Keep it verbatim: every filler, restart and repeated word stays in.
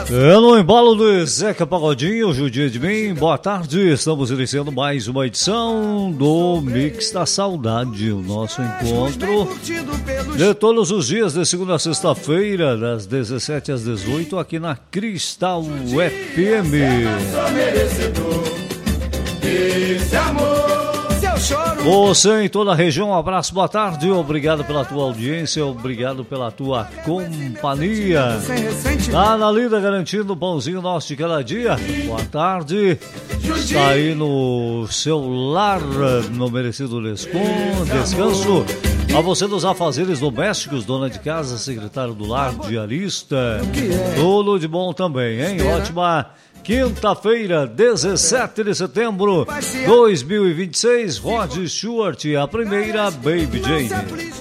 É no embalo do Zeca Pagodinho, judia de mim. Boa tarde, estamos iniciando mais uma edição do Mix da Saudade, o nosso encontro de todos os dias, de segunda a sexta-feira, das dezessete às dezoito, aqui na Cristal F M. Você em toda a região, um abraço, boa tarde, obrigado pela tua audiência, obrigado pela tua companhia. Tá na lida garantindo o pãozinho nosso de cada dia. Boa tarde. Está aí no seu lar, no merecido descanso. A você dos afazeres domésticos, dona de casa, secretário do lar, diarista. Tudo de bom também, hein? Ótima quinta-feira, dezessete de setembro de dois mil e vinte e seis. Rod Stewart, a primeira, Baby Jane.